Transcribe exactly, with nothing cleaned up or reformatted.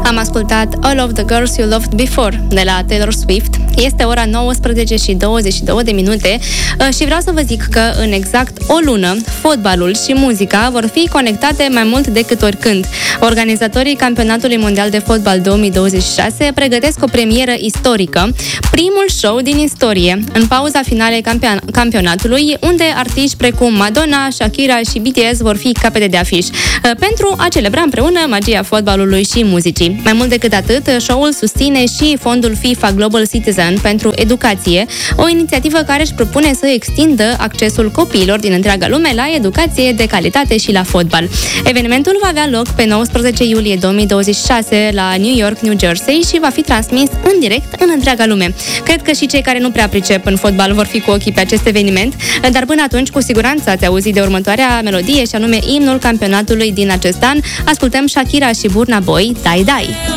Am ascultat All of the Girls You Loved Before de la Taylor Swift. Este ora nouăsprezece și douăzeci și două de minute și vreau să vă zic că în exact o lună fotbalul și muzica vor fi conectate mai mult decât oricând. Organizatorii Campionatului Mondial de Fotbal două mii douăzeci și șase pregătesc o premieră istorică, primul show din istorie, în pauza finalei campion- campionatului, unde artiști precum Madonna, Shakira și B T S vor fi capete de afiș, pentru a celebra împreună magia fotbalului și muzicii. Mai mult decât atât, show-ul susține și fondul FIFA Global Citizen pentru educație, o inițiativă care își propune să extindă accesul copiilor din întreaga lume la educație de calitate și la fotbal. Evenimentul va avea loc pe nouăsprezece iulie două mii douăzeci și șase la New York, New Jersey și va fi transmis în direct în întreaga lume. Cred că și cei care nu prea pricep în fotbal vor fi cu ochii pe acest eveniment, dar până atunci, cu siguranță ați auzit de următoarea melodie și anume imnul campionatului din acest an. Ascultăm Shakira și Burna Boy, Dai Dai.